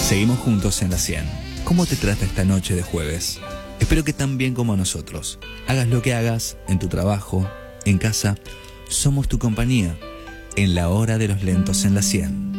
Seguimos juntos en la 100. ¿Cómo te trata esta noche de jueves? Espero que tan bien como a nosotros. Hagas lo que hagas, en tu trabajo, en casa, somos tu compañía, en la hora de los lentos en la 100.